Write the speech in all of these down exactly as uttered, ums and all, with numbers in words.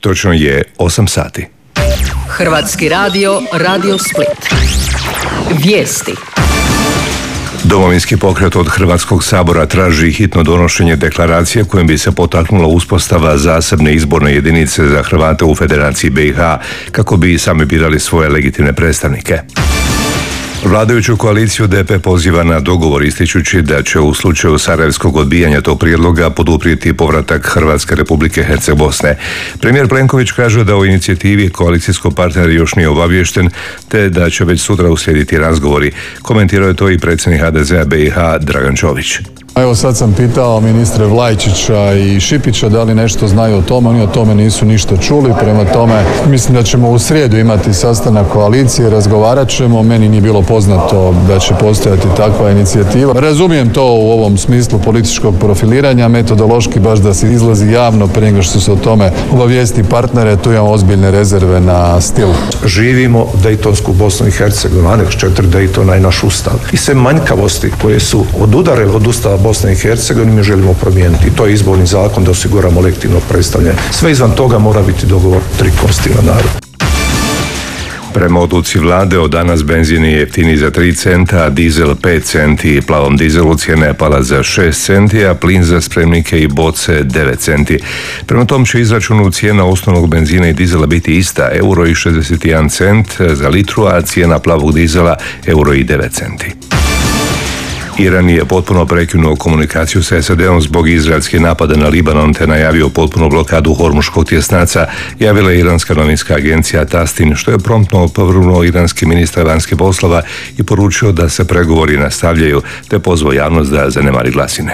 Točno je osam sati. Hrvatski radio, Radio Split. Vijesti. Domovinski pokret od Hrvatskog sabora traži hitno donošenje deklaracije kojom bi se potaknula uspostava zasebne izborne jedinice za Hrvate u Federaciji B i H kako bi sami birali svoje legitimne predstavnike. Vladajuću koaliciju D P poziva na dogovor ističući da će u slučaju sarajevskog odbijanja tog prijedloga poduprijeti povratak Hrvatske Republike Herceg-Bosne. Premijer Plenković kaže da o inicijativi koalicijskog partnera još nije obaviješten te da će već sutra uslijediti razgovori. Komentirao je to i predsjednik H D Z-a B i H Dragan Čović. Evo sad sam pitao ministre Vlajčića i Šipića da li nešto znaju o tome, oni o tome nisu ništa čuli, prema tome mislim da ćemo u srijedu imati sastanak koalicije, razgovarat ćemo, meni nije bilo poznato da će postojati takva inicijativa. Razumijem to u ovom smislu političkog profiliranja, metodološki baš da se izlazi javno prije nego što se o tome obavijesti partnere, tu imamo ozbiljne rezerve na stil. Živimo Dejtonsku Bosnu i Hercegovinu, aneks četiri Dejtona i naš ustav. I sve manjkavosti koje su odudarele od ustava Bosne i Hercegovine mi želimo promijeniti. To je izborni zakon da osiguramo legitimno predstavljanje. Sve izvan toga mora biti dogovor tri konstitutivna naroda. Prema odluci vlade od danas benzin je jeftiniji za tri centa, a dizel pet centi, plavom dizelu cijena je pala za šest centi, a plin za spremnike i boce devet centi. Prema tom će izračunu cijena osnovnog benzina i dizela biti ista, euro i šezdeset jedan cent za litru, a cijena plavog dizela euro i devet centi. Iran je potpuno prekinuo komunikaciju sa S A D-om zbog izraelskih napada na Libanon te najavio potpunu blokadu Hormuškog tjesnaca, javila je iranska novinska agencija Tastin, što je promptno opovrgnuo iranski ministar vanjskih poslova i poručio da se pregovori nastavljaju te pozvao javnost da zanemari glasine.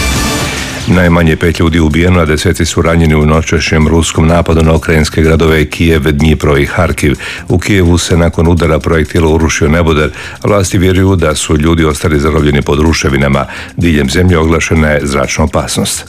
Najmanje pet ljudi ubijeno, a deseci su ranjeni u noćašnjem ruskom napadu na ukrajinske gradove Kijev, Dnjipro i Harkiv. U Kijevu se nakon udara projektila urušio neboder, a vlasti vjeruju da su ljudi ostali zarobljeni pod ruševinama. Diljem zemlje oglašena je zračna opasnost.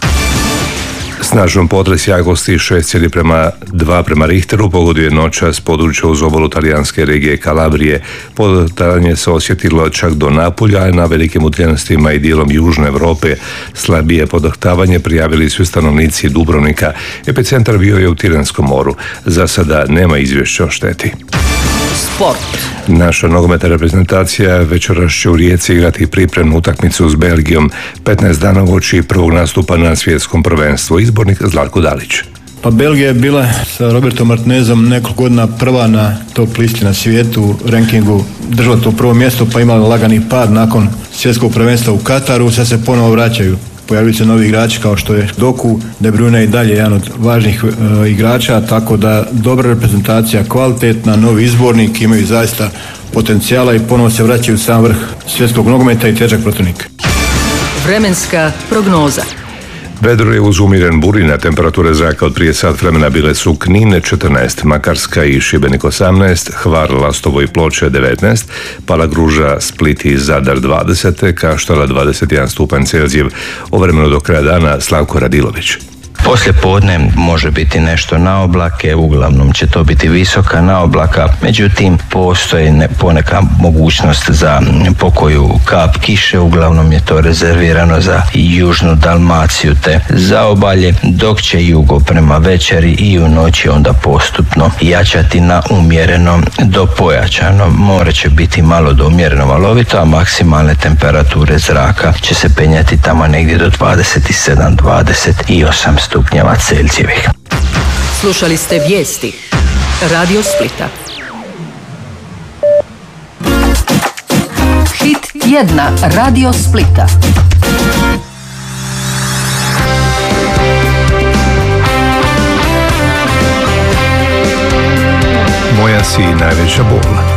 Snažan potres jakosti šest zarez dva prema Richteru pogodio je noćas područja uz obalu talijanske regije Kalabrije. Podaranje se osjetilo čak do Napulja, a na velikim udaljenostima i dijelom južne Europe. Slabije podahtavanje prijavili su stanovnici Dubrovnika. Epicentar bio je u Tiranskom moru. Za sada nema izvješća o šteti. Sport. Naša nogometna reprezentacija večeras će u Rijeci igrati pripremnu utakmicu s Belgijom petnaest dana uoči prvog nastupa na svjetskom prvenstvu. Izbornik Zlatko Dalić. Pa Belgija je bila sa Robertom Martinezom nekoliko godina prva na top listi na svijetu u rankingu, držala to prvo mjesto pa imala lagani pad nakon svjetskog prvenstva u Kataru, sad se ponovo vraćaju. Pojavili se novi igrači kao što je Doku, De Bruyne i dalje jedan od važnih e, igrača, tako da dobra reprezentacija, kvalitetna, novi izbornik, imaju zaista potencijala i ponovo se vraćaju u sam vrh svjetskog nogometa i težak protivnik. Vremenska prognoza. Vedro je uz umiren burina, temperature zraka od prije sat vremena bile su Knin četrnaest, Makarska i Šibenik osamnaest, Hvar, Lastovo i Ploče devetnaest, Palagruža, Split i Zadar dvadeset, Kaštela dvadeset jedan stupanj Celzijev. O vremenu do kraja dana Slavko Radilović. Poslije podne može biti nešto na oblake, uglavnom će to biti visoka na oblaka, međutim postoji ne, poneka mogućnost za pokoju kap kiše, uglavnom je to rezervirano za južnu Dalmaciju te zaobalje, dok će jugo prema večeri i u noći onda postupno jačati na umjereno do pojačano. More će biti malo do umjereno valovito, a maksimalne temperature zraka će se penjati tamo negdje do dvadeset sedam do dvadeset osam stupnjeva Celzijevih. Slušali ste vijesti Radio Splita. Hit tjedna Radio Splita. Moja si najveća bol.